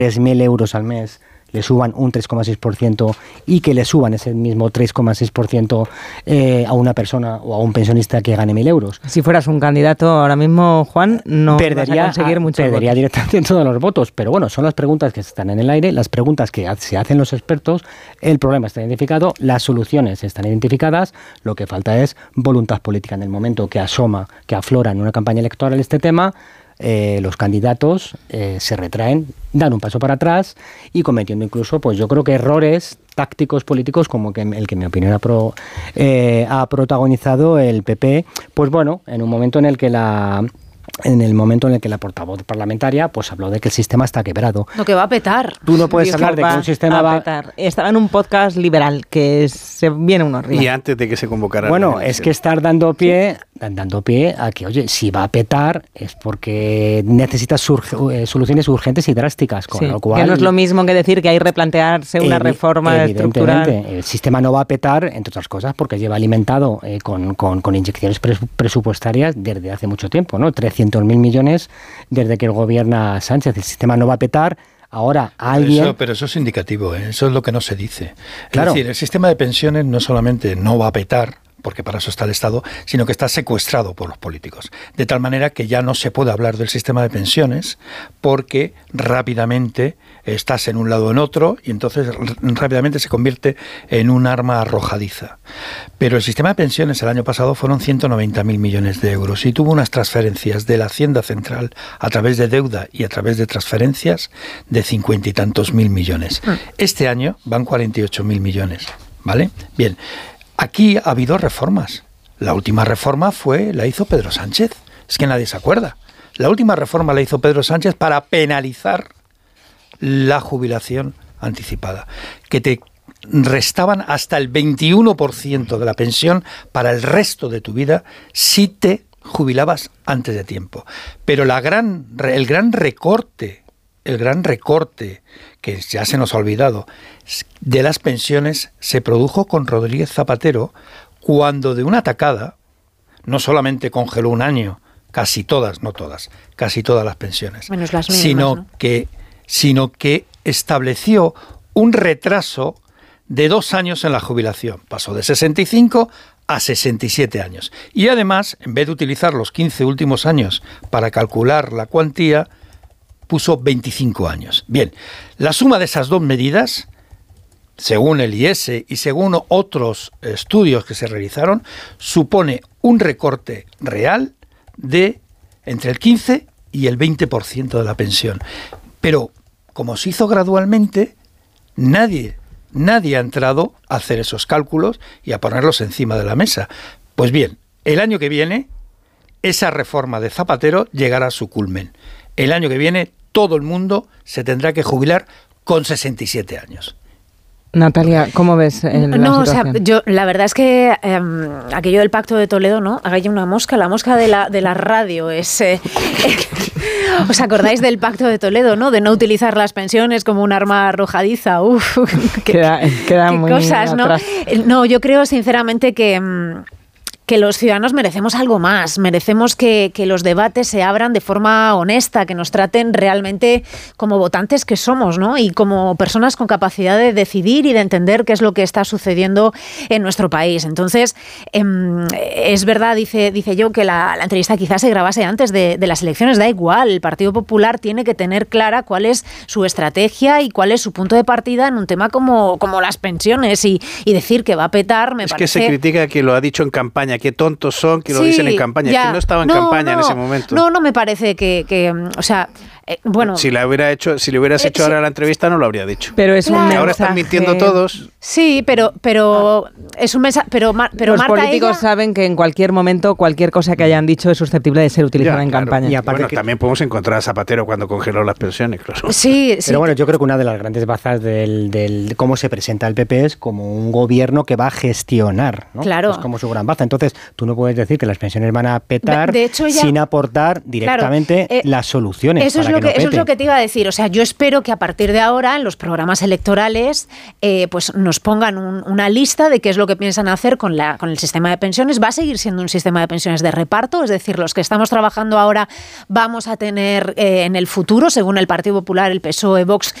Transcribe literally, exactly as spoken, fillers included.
tres mil euros al mes le suban un tres coma seis por ciento y que le suban ese mismo tres coma seis por ciento eh, a una persona o a un pensionista que gane mil euros. Si fueras un candidato ahora mismo, Juan, no perdería, vas a conseguir muchos perdería votos. directamente todos los votos. Pero bueno, son las preguntas que están en el aire, las preguntas que se hacen los expertos, el problema está identificado, las soluciones están identificadas, lo que falta es voluntad política. En el momento que asoma, que aflora en una campaña electoral este tema, Eh, los candidatos eh, se retraen, dan un paso para atrás y cometiendo incluso, pues yo creo que errores tácticos políticos como que el que en mi opinión ha, pro, eh, ha protagonizado el P P, pues bueno, en un momento en el que la en el momento en el que la portavoz parlamentaria pues habló de que el sistema está quebrado. No, que va a petar. Tú no puedes Dijo, hablar de que un sistema a va petar. Estaba en un podcast liberal que se viene uno arriba. Y antes de que se convocara. Bueno, la es que estar dando pie, dando pie a que, oye, si va a petar es porque necesita surge, eh, soluciones urgentes y drásticas, con Sí, lo cual... que no es lo mismo que decir que hay que replantearse una Evi- reforma estructural. El sistema no va a petar, entre otras cosas, porque lleva alimentado eh, con, con, con inyecciones pres- presupuestarias desde hace mucho tiempo, ¿no? trescientos mil millones desde que gobierna Sánchez. El sistema no va a petar. Ahora alguien... Eso, pero eso es indicativo, ¿eh? Eso es lo que no se dice. Claro. Es decir, el sistema de pensiones no solamente no va a petar, porque para eso está el Estado, sino que está secuestrado por los políticos. De tal manera que ya no se puede hablar del sistema de pensiones porque rápidamente estás en un lado o en otro y entonces r- rápidamente se convierte en un arma arrojadiza. Pero el sistema de pensiones el año pasado fueron ciento noventa mil millones de euros y tuvo unas transferencias de la Hacienda Central a través de deuda y a través de transferencias de cincuenta y tantos mil millones. Este año van cuarenta y ocho mil millones, ¿vale? Bien. Aquí ha habido reformas. La última reforma fue la hizo Pedro Sánchez. Es que nadie se acuerda. La última reforma la hizo Pedro Sánchez para penalizar la jubilación anticipada, que te restaban hasta el veintiuno por ciento de la pensión para el resto de tu vida si te jubilabas antes de tiempo. Pero la gran, el gran recorte, el gran recorte que ya se nos ha olvidado de las pensiones se produjo con Rodríguez Zapatero cuando de una tacada no solamente congeló un año, casi todas, no todas, casi todas las pensiones, Menos las mínimas, sino ¿no? que sino que estableció un retraso de dos años en la jubilación. Pasó de sesenta y cinco a sesenta y siete años. Y además, en vez de utilizar los quince últimos años para calcular la cuantía, puso veinticinco años. Bien, la suma de esas dos medidas, según el I E S E y según otros estudios que se realizaron, supone un recorte real de entre el quince y el veinte por ciento de la pensión. Pero, como se hizo gradualmente, nadie, nadie ha entrado a hacer esos cálculos y a ponerlos encima de la mesa. Pues bien, el año que viene, esa reforma de Zapatero llegará a su culmen. El año que viene, todo el mundo se tendrá que jubilar con sesenta y siete años. Natalia, ¿cómo ves eh, la No, o sea, situación? yo la verdad es que eh, aquello del Pacto de Toledo, ¿no? Haga ya una mosca, la mosca de la, de la radio es... Eh, ¿os acordáis del Pacto de Toledo, no? De no utilizar las pensiones como un arma arrojadiza. Uf, qué, Queda, queda qué muy cosas, ¿no? atrás. No, yo creo sinceramente que... Mm, que los ciudadanos merecemos algo más, merecemos que, que los debates se abran de forma honesta, que nos traten realmente como votantes que somos, ¿no? Y como personas con capacidad de decidir y de entender qué es lo que está sucediendo en nuestro país. Entonces, eh, es verdad, dice, dice yo, que la, la entrevista quizás se grabase antes de, de las elecciones, da igual, el Partido Popular tiene que tener clara cuál es su estrategia y cuál es su punto de partida en un tema como, como las pensiones y, y decir que va a petar, me es parece... que se critica que lo ha dicho en campaña, qué tontos son, que lo Sí, dicen en campaña, ya. que no estaba en No, campaña no, en ese momento. No, no me parece que, que o sea, eh, bueno... Si la hubiera hecho, si le hubieras Eh, hecho sí. ahora la entrevista no lo habría dicho. Pero es un Claro. Que ahora están mensaje- mintiendo todos. Sí, pero pero es un mensaje, pero, mar- pero Los marca políticos ella... saben que en cualquier momento cualquier cosa que hayan dicho es susceptible de ser utilizada Ya, en claro. campaña. Y aparte Bueno, que- también podemos encontrar a Zapatero cuando congeló las pensiones, claro. Sí, sí. Pero bueno, yo creo que una de las grandes bazas del, del de cómo se presenta el P P es como un gobierno que va a gestionar, ¿no? Claro. Es como su gran baza. Entonces, tú no puedes decir que las pensiones van a petar De- de hecho, ella- sin aportar directamente Claro, eh, las soluciones. Eso es es, lo que, no eso es lo que te iba a decir. O sea, yo espero que a partir de ahora, en los programas electorales, eh, pues nos pongan un, una lista de qué es lo que piensan hacer con, la, con el sistema de pensiones. Va a seguir siendo un sistema de pensiones de reparto, es decir, los que estamos trabajando ahora vamos a tener eh, en el futuro, según el Partido Popular, el P S O E, Vox,